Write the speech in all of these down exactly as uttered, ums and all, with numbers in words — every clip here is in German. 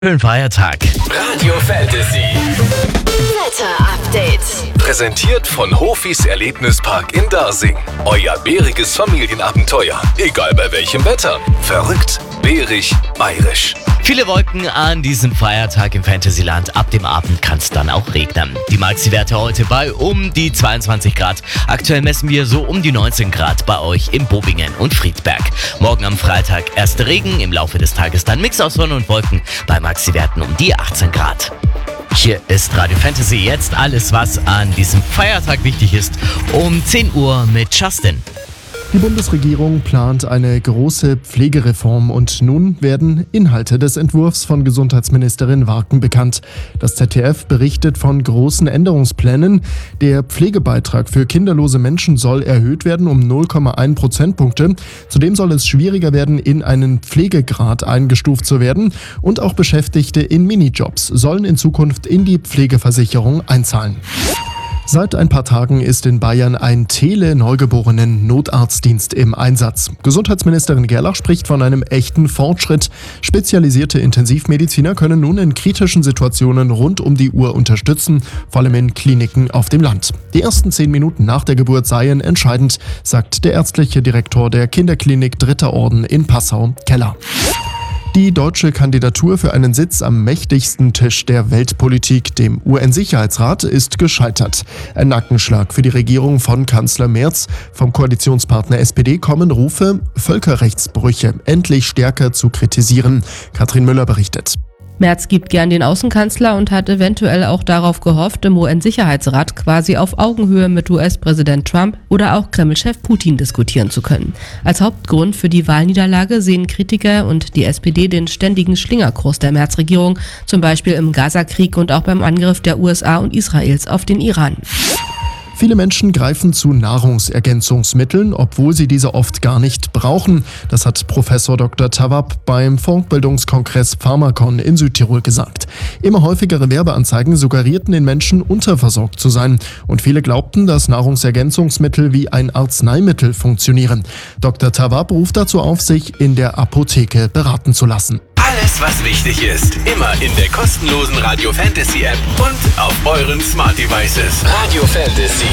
Schönen Feiertag. Radio Fantasy. Wetter Update. Präsentiert von Hofis Erlebnispark in Dasing. Euer bäriges Familienabenteuer. Egal bei welchem Wetter. Verrückt, bärig, bayerisch. Viele Wolken an diesem Feiertag im Fantasyland. Ab dem Abend kann es dann auch regnen. Die Maxi-Werte heute bei um die zweiundzwanzig Grad. Aktuell messen wir so um die neunzehn Grad bei euch in Bobingen und Friedberg. Morgen am Freitag erste Regen, im Laufe des Tages dann Mix aus Sonne und Wolken bei Maxi-Werten um die achtzehn Grad. Hier ist Radio Fantasy, jetzt alles, was an diesem Feiertag wichtig ist, um zehn Uhr mit Justin. Die Bundesregierung plant eine große Pflegereform und nun werden Inhalte des Entwurfs von Gesundheitsministerin Warken bekannt. Das Z D F berichtet von großen Änderungsplänen. Der Pflegebeitrag für kinderlose Menschen soll erhöht werden um null Komma eins Prozentpunkte. Zudem soll es schwieriger werden, in einen Pflegegrad eingestuft zu werden. Und auch Beschäftigte in Minijobs sollen in Zukunft in die Pflegeversicherung einzahlen. Seit ein paar Tagen ist in Bayern ein Tele-Neugeborenen-Notarztdienst im Einsatz. Gesundheitsministerin Gerlach spricht von einem echten Fortschritt. Spezialisierte Intensivmediziner können nun in kritischen Situationen rund um die Uhr unterstützen, vor allem in Kliniken auf dem Land. Die ersten zehn Minuten nach der Geburt seien entscheidend, sagt der ärztliche Direktor der Kinderklinik Dritter Orden in Passau, Keller. Die deutsche Kandidatur für einen Sitz am mächtigsten Tisch der Weltpolitik, dem U N-Sicherheitsrat, ist gescheitert. Ein Nackenschlag für die Regierung von Kanzler Merz. Vom Koalitionspartner S P D kommen Rufe, Völkerrechtsbrüche endlich stärker zu kritisieren. Katrin Müller berichtet. Merz gibt gern den Außenkanzler und hat eventuell auch darauf gehofft, im U N-Sicherheitsrat quasi auf Augenhöhe mit U S-Präsident Trump oder auch Kreml-Chef Putin diskutieren zu können. Als Hauptgrund für die Wahlniederlage sehen Kritiker und die S P D den ständigen Schlingerkurs der Merz-Regierung, zum Beispiel im Gaza-Krieg und auch beim Angriff der U S A und Israels auf den Iran. Viele Menschen greifen zu Nahrungsergänzungsmitteln, obwohl sie diese oft gar nicht brauchen. Das hat Professor Doktor Tawab beim Fortbildungskongress Pharmakon in Südtirol gesagt. Immer häufigere Werbeanzeigen suggerierten den Menschen, unterversorgt zu sein. Und viele glaubten, dass Nahrungsergänzungsmittel wie ein Arzneimittel funktionieren. Doktor Tawab ruft dazu auf, sich in der Apotheke beraten zu lassen. Alles, was wichtig ist, immer in der kostenlosen Radio Fantasy App und auf euren Smart Devices. Radio Fantasy.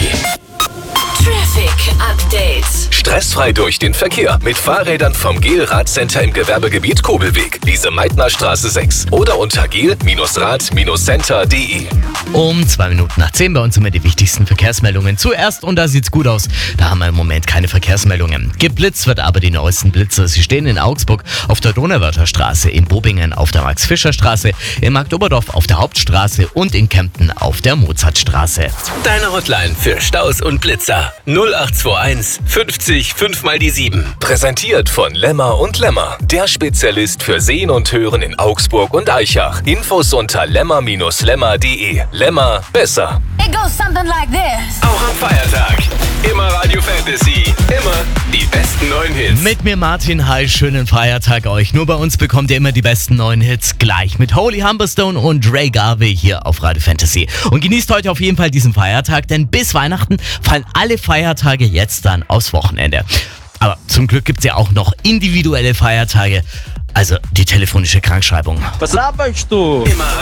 Traffic Update. Stressfrei durch den Verkehr mit Fahrrädern vom Gel Radcenter im Gewerbegebiet Kobelweg, Lise Meitner Straße sechs oder unter gel Rad Center punkt de. Um zwei Minuten nach zehn bei uns immer die wichtigsten Verkehrsmeldungen. Zuerst, und da sieht's gut aus, da haben wir im Moment keine Verkehrsmeldungen. Geblitzt wird aber die neuesten Blitze. Sie stehen in Augsburg auf der Donauwörther Straße, in Bobingen auf der Max-Fischer-Straße, in Marktoberdorf auf der Hauptstraße und in Kempten auf der Mozartstraße. Deine Hotline für Staus und Blitzer. null acht zwei eins fünfzig fünf mal die sieben. Präsentiert von Lemmer und Lemmer. Der Spezialist für Sehen und Hören in Augsburg und Aichach. Infos unter lemmer Bindestrich lemmer punkt de. Lemmer, besser. It goes something like this. Auch am Feiertag. Immer Radio Fantasy. Immer die besten neuen Hits. Mit mir Martin, hi, schönen Feiertag euch. Nur bei uns bekommt ihr immer die besten neuen Hits gleich mit Holy Humberstone und Ray Garvey hier auf Radio Fantasy. Und genießt heute auf jeden Fall diesen Feiertag, denn bis Weihnachten fallen alle Feiertage jetzt dann aufs Wochenende. Aber zum Glück gibt's ja auch noch individuelle Feiertage, also die telefonische Krankschreibung. Was laberst du? Immer